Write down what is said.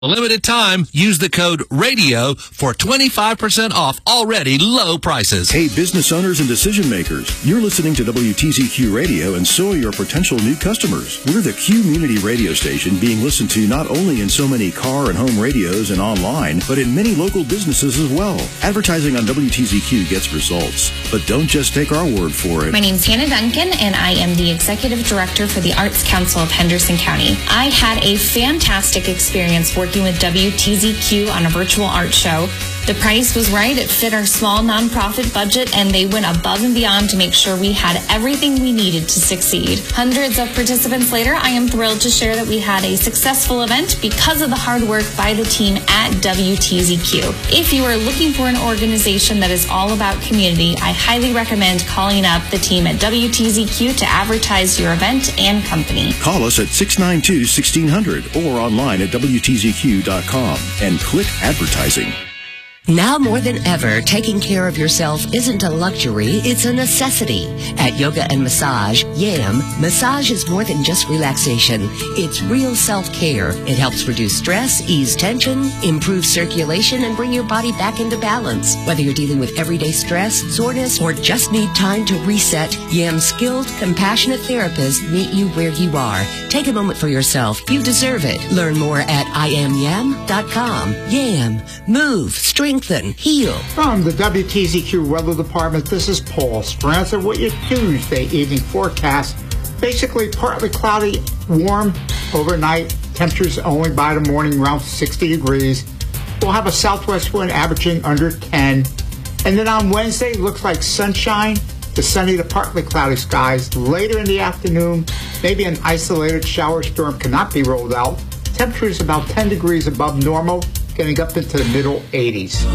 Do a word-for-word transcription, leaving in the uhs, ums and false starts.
A limited time, use the code RADIO for twenty-five percent off already low prices. Hey, business owners and decision makers, you're listening to W T Z Q Radio, and so are your potential new customers. We're the community radio station being listened to not only in so many car and home radios and online, but in many local businesses as well. Advertising on W T Z Q gets results, but don't just take our word for it. My name's Hannah Duncan, and I am the Executive Director for the Arts Council of Henderson County. I had a fantastic experience working with W T Z Q on a virtual art show. The price was right, it fit our small nonprofit budget, and they went above and beyond to make sure we had everything we needed to succeed. Hundreds of participants later, I am thrilled to share that we had a successful event because of the hard work by the team at W T Z Q. If you are looking for an organization that is all about community, I highly recommend calling up the team at W T Z Q to advertise your event and company. Call us at six nine two, one six zero zero or online at W T Z Q dot com and click advertising. Now more than ever, taking care of yourself isn't a luxury, it's a necessity. At Yoga and Massage, YAM, massage is more than just relaxation. It's real self-care. It helps reduce stress, ease tension, improve circulation, and bring your body back into balance. Whether you're dealing with everyday stress, soreness, or just need time to reset, YAM's skilled, compassionate therapists meet you where you are. Take a moment for yourself. You deserve it. Learn more at I am yam dot com. YAM. Move. Strengthen. Heal. From the W T Z Q Weather Department, this is Paul Speranza with your Tuesday evening forecast. Basically partly cloudy, warm overnight. Temperatures only by the morning around sixty degrees. We'll have a southwest wind averaging under ten. And then on Wednesday, looks like sunshine to sunny to partly cloudy skies. Later in the afternoon, maybe an isolated shower storm cannot be rolled out. Temperatures about ten degrees above normal, getting up into the middle eighties.